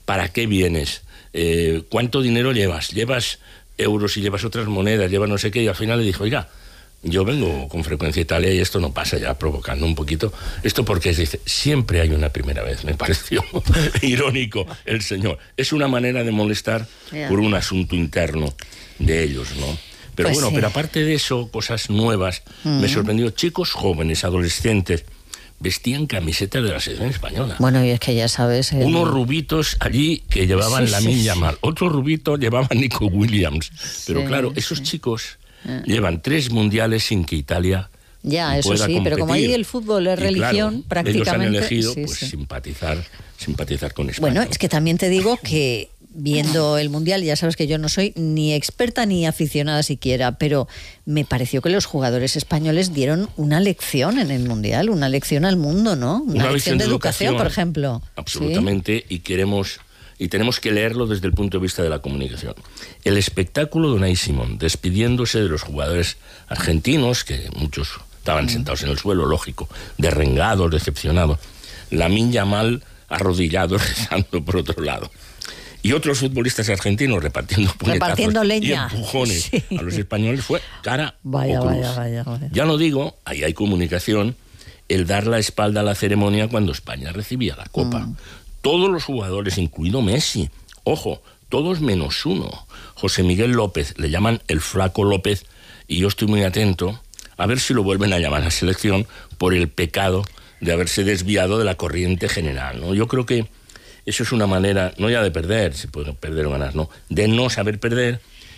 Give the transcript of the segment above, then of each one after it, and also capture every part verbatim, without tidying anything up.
¿para qué vienes? Eh, ¿Cuánto dinero llevas? ¿Llevas euros y llevas otras monedas? ¿Llevas no sé qué? Y al final le dijo, oiga, yo vengo con frecuencia a Italia y esto no pasa, ya provocando un poquito. Esto porque dice, siempre hay una primera vez. Me pareció irónico el señor. Es una manera de molestar yeah. por un asunto interno de ellos, ¿no? Pero pues bueno, sí. pero aparte de eso, cosas nuevas. Mm. Me sorprendió, chicos jóvenes, adolescentes, vestían camisetas de la selección española. Bueno, y es que ya sabes... El... Unos rubitos allí que llevaban sí, Lamine sí, Yamal, sí. otros rubitos llevaban Nico Williams. Pero sí, claro, esos sí. chicos... llevan tres mundiales sin que Italia ya, eso pueda sí, competir. Pero como ahí el fútbol es y religión, claro, prácticamente... ellos han elegido sí, pues, sí. simpatizar, simpatizar con España. Bueno, es que también te digo que viendo el Mundial, ya sabes que yo no soy ni experta ni aficionada siquiera, pero me pareció que los jugadores españoles dieron una lección en el Mundial, una lección al mundo, ¿no? Una, una lección de, de educación, educación, por ejemplo. Absolutamente, ¿sí? y queremos... Y tenemos que leerlo desde el punto de vista de la comunicación. El espectáculo de Unai Simón, despidiéndose de los jugadores argentinos, que muchos estaban sentados en el suelo, lógico, derrengados, decepcionados. Lamine Yamal arrodillado, rezando por otro lado. Y otros futbolistas argentinos repartiendo repartiendo leña y empujones sí. a los españoles, fue cara vaya, o cruz. Vaya, vaya, vaya. Ya no digo, ahí hay comunicación, el dar la espalda a la ceremonia cuando España recibía la Copa. Mm. Todos los jugadores, incluido Messi, ojo, todos menos uno. José Miguel López, le llaman el Flaco López, y yo estoy muy atento a ver si lo vuelven a llamar a selección por el pecado de haberse desviado de la corriente general, ¿no? Yo creo que eso es una manera, no ya de perder, si puede perder o ganar, no, de no saber perder,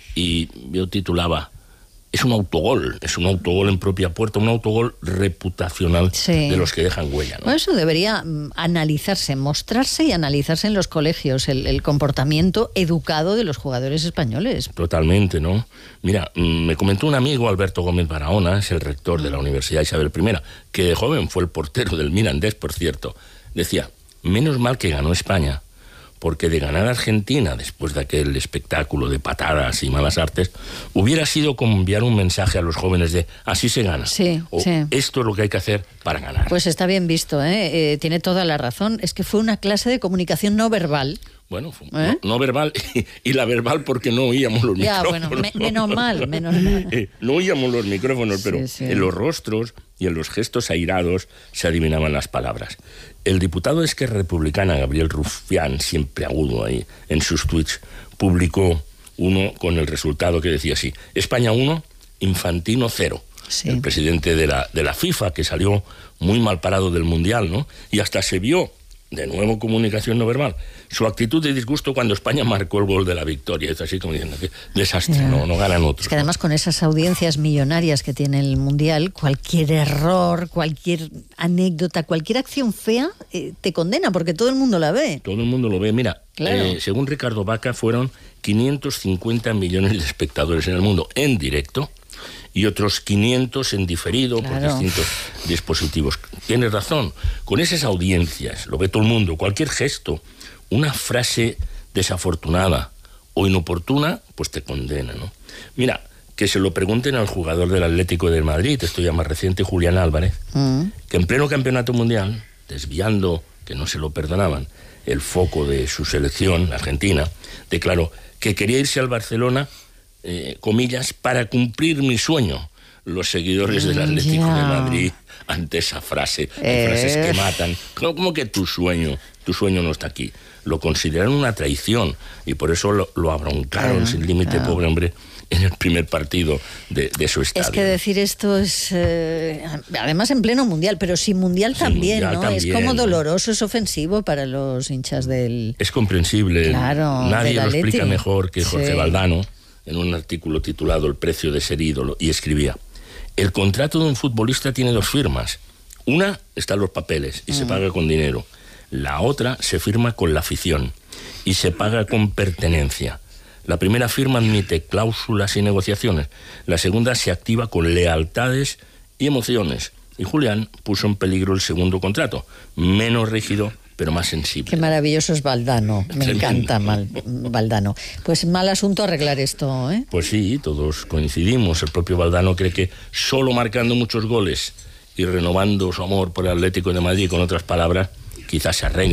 y yo titulaba, es un autogol, es un autogol en propia puerta, un autogol reputacional sí. de los que dejan huella, ¿no? Bueno, eso debería mm, analizarse, mostrarse y analizarse en los colegios, el, el comportamiento educado de los jugadores españoles. Totalmente, ¿no? Mira, mm, me comentó un amigo, Alberto Gómez Barahona, es el rector de la Universidad Isabel primera, que de joven fue el portero del Mirandés, por cierto. Decía, menos mal que ganó España, porque de ganar Argentina, después de aquel espectáculo de patadas y malas artes, hubiera sido como enviar un mensaje a los jóvenes de así se gana. Sí, o sí. esto es lo que hay que hacer para ganar. Pues está bien visto, ¿eh? Eh, tiene toda la razón. Es que fue una clase de comunicación no verbal. Bueno, fue, ¿Eh? no, no verbal, y, y la verbal porque no oíamos los ya, micrófonos. Bueno, me, menos mal, menos mal. Eh, no oíamos los micrófonos, sí, pero sí. en los rostros y en los gestos airados se adivinaban las palabras. El diputado de Esquerra Republicana, Gabriel Rufián, siempre agudo ahí, en sus tweets, publicó uno con el resultado que decía así, España uno, Infantino cero. Sí. El presidente de la, de la FIFA, que salió muy mal parado del Mundial, ¿no? Y hasta se vio, de nuevo comunicación no verbal, su actitud de disgusto cuando España marcó el gol de la victoria. Es así como diciendo, que desastre, yeah. no, no ganan otros. Es que además, ¿no? Con esas audiencias millonarias que tiene el Mundial, cualquier error, cualquier anécdota, cualquier acción fea, eh, te condena, porque todo el mundo la ve. Todo el mundo lo ve. Mira, claro. eh, según Ricardo Vaca, fueron quinientos cincuenta millones de espectadores en el mundo en directo, y otros quinientos en diferido, claro, por distintos dispositivos. Tienes razón, con esas audiencias, lo ve todo el mundo, cualquier gesto, una frase desafortunada o inoportuna, pues te condena, ¿no? Mira, que se lo pregunten al jugador del Atlético de Madrid, esto ya más reciente, Julián Álvarez, mm. que en pleno campeonato mundial, desviando, que no se lo perdonaban, el foco de su selección, Argentina, declaró que quería irse al Barcelona, Eh, comillas, para cumplir mi sueño. Los seguidores del Atlético yeah. de Madrid, ante esa frase, eh. frases que matan, como que tu sueño, tu sueño no está aquí. Lo consideraron una traición y por eso lo, lo abroncaron claro, sin límite, claro. pobre hombre, en el primer partido de, de su estadio. Es que decir esto es, eh, además en pleno mundial, pero sin mundial también, mundial ¿no? También, es como doloroso, es ofensivo para los hinchas del... Es comprensible, claro, nadie lo explica mejor que Jorge sí. Valdano, en un artículo titulado El precio de ser ídolo, y escribía, el contrato de un futbolista tiene dos firmas. Una está en los papeles y mm. se paga con dinero. La otra se firma con la afición y se paga con pertenencia. La primera firma admite cláusulas y negociaciones. La segunda se activa con lealtades y emociones. Y Julián puso en peligro el segundo contrato, menos rígido, pero más sensible. Qué maravilloso es Valdano, me encanta mal, Valdano. Pues mal asunto arreglar esto, ¿eh? Pues sí, todos coincidimos. El propio Valdano cree que solo marcando muchos goles y renovando su amor por el Atlético de Madrid, con otras palabras, quizás se arregle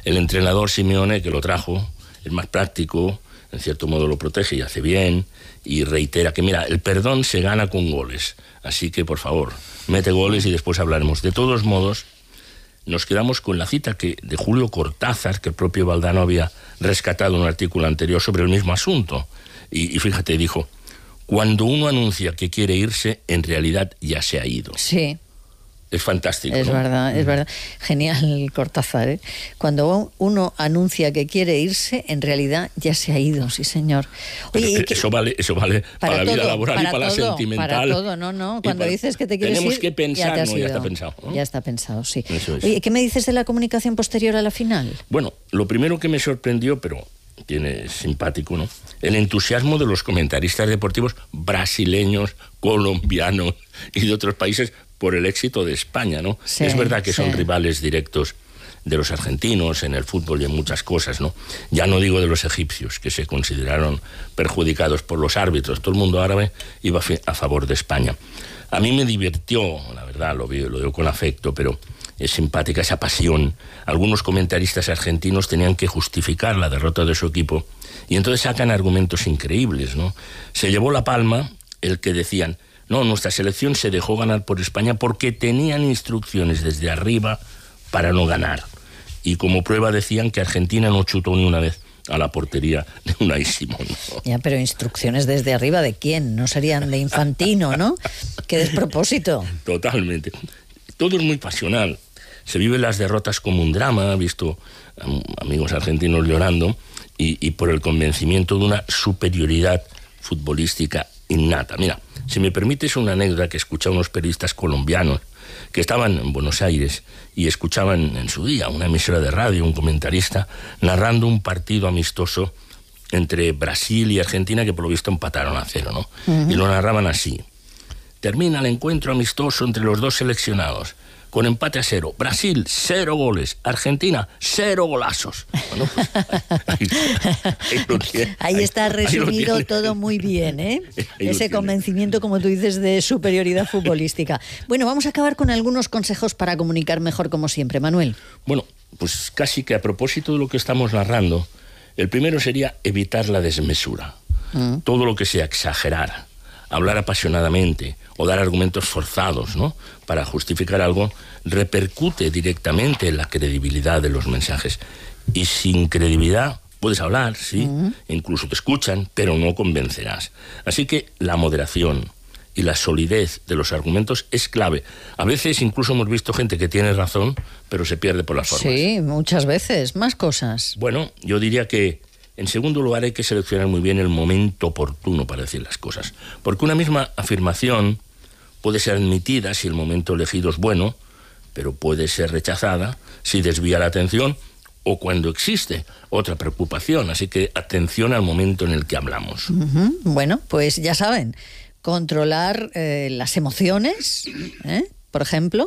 El entrenador Simeone, que lo trajo, es más práctico, en cierto modo lo protege y hace bien, y reitera que, mira, el perdón se gana con goles. Así que, por favor, mete goles y después hablaremos. De todos modos, nos quedamos con la cita que de Julio Cortázar, que el propio Valdano había rescatado en un artículo anterior sobre el mismo asunto. Y, y fíjate, dijo, cuando uno anuncia que quiere irse, en realidad ya se ha ido. Sí. Es fantástico, Es ¿no? verdad, es verdad. Genial, Cortázar, ¿eh? Cuando uno anuncia que quiere irse, en realidad ya se ha ido, sí, señor. Oye, Oye, eso vale, eso vale para, para la vida laboral para y para todo, la sentimental. Para todo, no, no. Cuando para, dices que te quieres tenemos ir, que pensar, ya, no, ya está pensado, ¿no? Ya está pensado, sí. Eso es. Oye, ¿qué me dices de la comunicación posterior a la final? Bueno, lo primero que me sorprendió, pero tiene simpático, ¿no? El entusiasmo de los comentaristas deportivos brasileños, colombianos y de otros países por el éxito de España, ¿no? Sí, es verdad que sí. son rivales directos de los argentinos en el fútbol y en muchas cosas, ¿no? Ya no digo de los egipcios, que se consideraron perjudicados por los árbitros. Todo el mundo árabe iba a favor de España. A mí me divirtió, la verdad, lo veo, lo veo con afecto, pero es simpática esa pasión. Algunos comentaristas argentinos tenían que justificar la derrota de su equipo y entonces sacan argumentos increíbles, ¿no? Se llevó la palma el que decían, no, nuestra selección se dejó ganar por España porque tenían instrucciones desde arriba para no ganar. Y como prueba decían que Argentina no chutó ni una vez a la portería de Unai Simón, ¿no? Ya, pero instrucciones desde arriba, ¿de quién? No serían de Infantino, ¿no? Qué despropósito. Totalmente. Todo es muy pasional. Se viven las derrotas como un drama, he visto amigos argentinos llorando, y, y por el convencimiento de una superioridad futbolística innata. Mira, si me permites una anécdota que escuché a unos periodistas colombianos que estaban en Buenos Aires y escuchaban en su día una emisora de radio, un comentarista, narrando un partido amistoso entre Brasil y Argentina que por lo visto empataron a cero, ¿no? Uh-huh. Y lo narraban así. Termina el encuentro amistoso entre los dos seleccionados con empate a cero. Brasil, cero goles. Argentina, cero golazos. Bueno, pues, ahí, ahí, lo tiene, ahí, ahí está resumido ahí todo muy bien, ¿eh? Ese convencimiento, como tú dices, de superioridad futbolística. Bueno, vamos a acabar con algunos consejos para comunicar mejor, como siempre. Manuel. Bueno, pues casi que a propósito de lo que estamos narrando, el primero sería evitar la desmesura. Mm. Todo lo que sea exagerar, hablar apasionadamente o dar argumentos forzados, ¿no?, para justificar algo, repercute directamente en la credibilidad de los mensajes. Y sin credibilidad puedes hablar, sí, uh-huh. incluso te escuchan, pero no convencerás. Así que la moderación y la solidez de los argumentos es clave. A veces incluso hemos visto gente que tiene razón, pero se pierde por las formas. Sí, muchas veces. Más cosas. Bueno, yo diría que en segundo lugar hay que seleccionar muy bien el momento oportuno para decir las cosas. Porque una misma afirmación puede ser admitida si el momento elegido es bueno, pero puede ser rechazada si desvía la atención o cuando existe otra preocupación. Así que atención al momento en el que hablamos. Uh-huh. Bueno, pues ya saben, controlar eh, las emociones, ¿eh? Por ejemplo.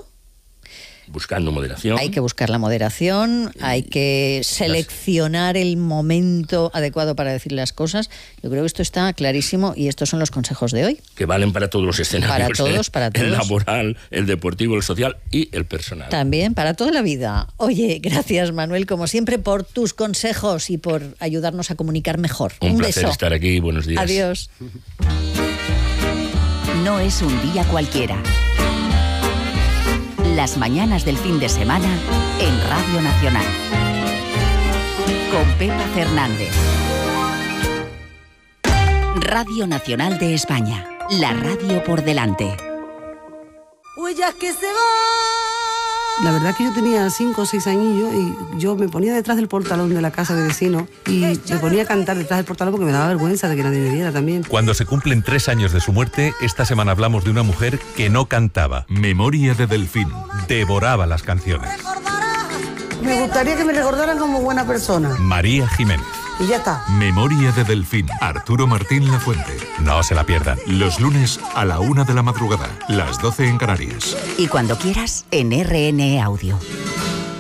Buscando moderación. Hay que buscar la moderación, y hay que seleccionar las... el momento adecuado para decir las cosas. Yo creo que esto está clarísimo y estos son los consejos de hoy. Que valen para todos los escenarios. Para todos, ¿eh? para todos. El laboral, el deportivo, el social y el personal. También, para toda la vida. Oye, gracias, Manuel, como siempre, por tus consejos y por ayudarnos a comunicar mejor. Un, un placer beso. estar aquí. Buenos días. Adiós. No es un día cualquiera. Las mañanas del fin de semana en Radio Nacional. Con Pepa Fernández. Radio Nacional de España. La radio por delante. Huellas que se van. La verdad que yo tenía cinco o seis añillos y yo me ponía detrás del portalón de la casa de vecino y me ponía a cantar detrás del portalón porque me daba vergüenza de que nadie me viera también. Cuando se cumplen tres años de su muerte, esta semana hablamos de una mujer que no cantaba. Memoria de Delfín. Devoraba las canciones. Me gustaría que me recordaran como buena persona. María Jiménez. Y ya está. Memoria de Delfín. Arturo Martín Lafuente. No se la pierdan. Los lunes a la una de la madrugada. Las doce en Canarias. Y cuando quieras, en R N E Audio.